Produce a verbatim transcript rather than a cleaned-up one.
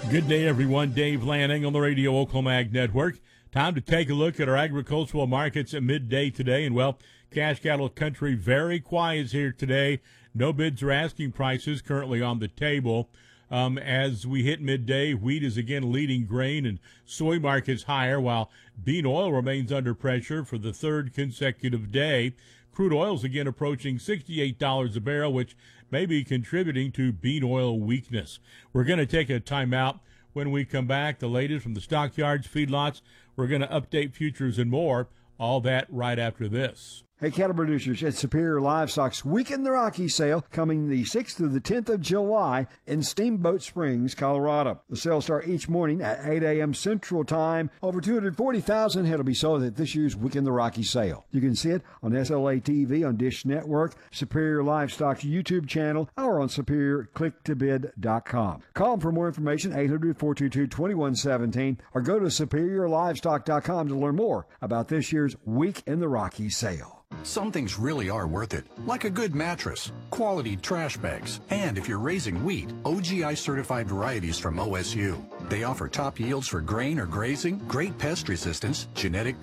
Good day, everyone. Dave Lanning on the Radio Oklahoma Ag Network. Time to take a look at our agricultural markets at midday today. And, well, cash cattle country very quiet here today. No bids or asking prices currently on the table. Um, as we hit midday, wheat is again leading grain and soy markets higher, while bean oil remains under pressure for the third consecutive day. Crude oil is again approaching sixty-eight dollars a barrel, which may be contributing to bean oil weakness. We're going to take a timeout. When we come back, the latest from the stockyards, feedlots. We're going to update futures and more. All that right after this. Hey, cattle producers, it's Superior Livestock's Week in the Rockies sale coming the sixth through the tenth of July in Steamboat Springs, Colorado. The sales start each morning at eight a.m. Central Time. Over two hundred forty thousand head will be sold at this year's Week in the Rockies sale. You can see it on S L A T V, on Dish Network, Superior Livestock's YouTube channel, or on superior click to bid dot com. Call them for more information, eight hundred, four two two, two one one seven, or go to superior livestock dot com to learn more about this year's Week in the Rockies sale. Some things really are worth it, like a good mattress, quality trash bags, and if you're raising wheat, O G I certified varieties from O S U. They offer top yields for grain or grazing, great pest resistance, genetic